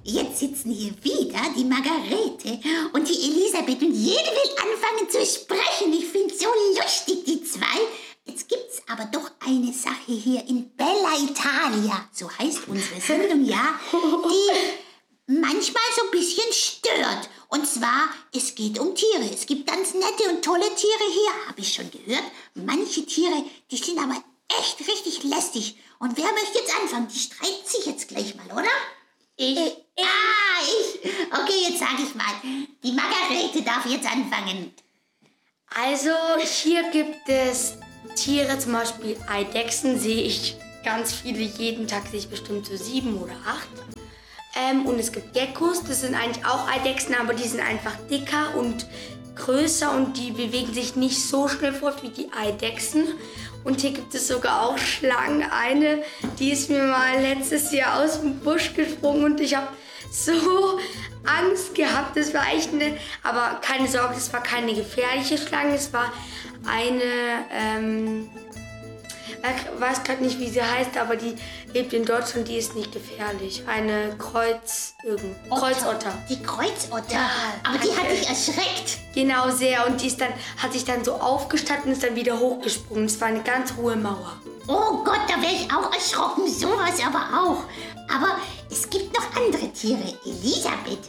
Jetzt sitzen hier wieder die Margarete und die Elisabeth und jede will anfangen zu sprechen. Ich finde so lustig, die zwei. Jetzt gibt's aber doch eine Sache hier in Bella Italia, so heißt unsere Sendung, ja, die manchmal so ein bisschen stört. Und zwar, es geht um Tiere. Es gibt ganz nette und tolle Tiere hier, habe ich schon gehört. Manche Tiere, die sind aber echt richtig lästig. Und wer möchte jetzt anfangen? Die streiten sich jetzt gleich mal, oder? Ich. Okay, jetzt sage ich mal. Die Margarete darf jetzt anfangen. Also, hier gibt es Tiere, zum Beispiel Eidechsen, sehe ich ganz viele. Jeden Tag sehe ich bestimmt so 7 oder 8. Und es gibt Geckos, das sind eigentlich auch Eidechsen, aber die sind einfach dicker und größer und die bewegen sich nicht so schnell fort wie die Eidechsen. Und hier gibt es sogar auch Schlangen. Eine, die ist mir mal letztes Jahr aus dem Busch gesprungen und ich habe so Angst gehabt. Das war echt aber keine Sorge, es war keine gefährliche Schlange. Es war eine, ich weiß gerade nicht, wie sie heißt, aber die lebt in Deutschland, die ist nicht gefährlich. Eine Kreuzotter. Die Kreuzotter? Ja, aber die hat dich erschreckt. Genau, sehr. Und die hat sich dann so aufgestanden und ist dann wieder hochgesprungen. Es war eine ganz hohe Mauer. Oh Gott, da wäre ich auch erschrocken. Sowas aber auch. Aber es gibt noch andere Tiere. Elisabeth.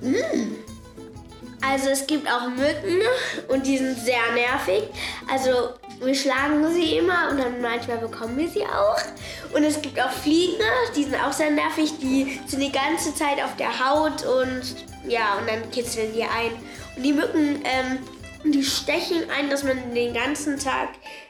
Also es gibt auch Mücken und die sind sehr nervig. Also wir schlagen sie immer und dann manchmal bekommen wir sie auch. Und es gibt auch Fliegen, die sind auch sehr nervig. Die sind die ganze Zeit auf der Haut und ja, und dann kitzeln die ein. Und die Mücken, die stechen ein, dass man den ganzen Tag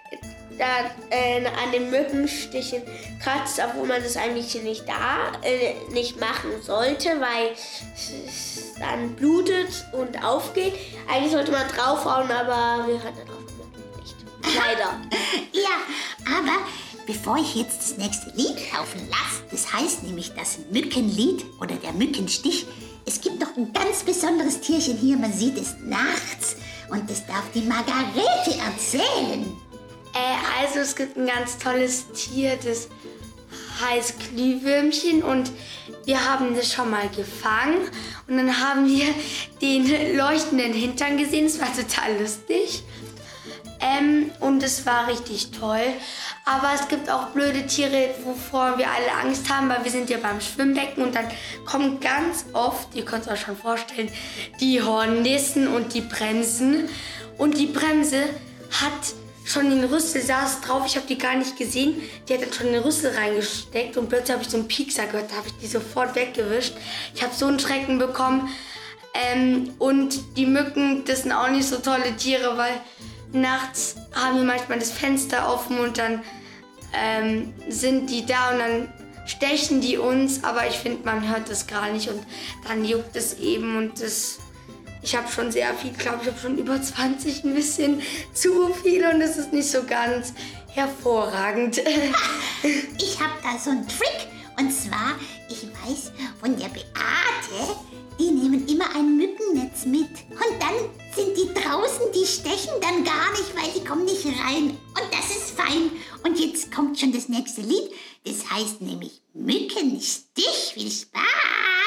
an den Mückenstichen kratzt, obwohl man das eigentlich nicht machen sollte, weil es dann blutet und aufgeht. Eigentlich sollte man draufhauen, aber wir hören darauf nicht. Leider. Ja, aber bevor ich jetzt das nächste Lied laufen lasse, das heißt nämlich das Mückenlied oder der Mückenstich, es gibt noch ein ganz besonderes Tierchen hier, man sieht es nachts und das darf die Margarete erzählen. Also es gibt ein ganz tolles Tier, das heißt Glühwürmchen und wir haben das schon mal gefangen und dann haben wir den leuchtenden Hintern gesehen, es war total lustig und es war richtig toll. Aber es gibt auch blöde Tiere, wovor wir alle Angst haben, weil wir sind ja beim Schwimmbecken und dann kommen ganz oft, ihr könnt es euch schon vorstellen, die Hornissen und die Bremsen und die Bremse hat schon den Rüssel, saß drauf, ich habe die gar nicht gesehen. Die hat dann schon den Rüssel reingesteckt und plötzlich habe ich so einen Piekser gehört, da habe ich die sofort weggewischt. Ich habe so einen Schrecken bekommen. Und die Mücken, das sind auch nicht so tolle Tiere, weil nachts haben wir manchmal das Fenster offen und dann sind die da und dann stechen die uns, aber ich finde, man hört das gar nicht und dann juckt es eben und ich habe schon sehr viel, glaube ich, habe schon über 20, ein bisschen zu viel und das ist nicht so ganz hervorragend. Ich habe da so einen Trick und zwar, ich weiß von der Beate, die nehmen immer ein Mückennetz mit und dann sind die draußen, die stechen dann gar nicht, weil die kommen nicht rein und das ist fein. Und jetzt kommt schon das nächste Lied, das heißt nämlich Mückenstich. Viel Spaß!